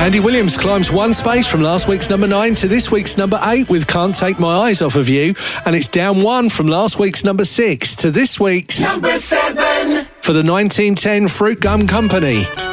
Andy Williams climbs one space from last week's number 9 to this week's number 8 with Can't Take My Eyes Off of You, and it's down 1 from last week's number 6 to this week's number 7 for the 1910 Fruit Gum Company.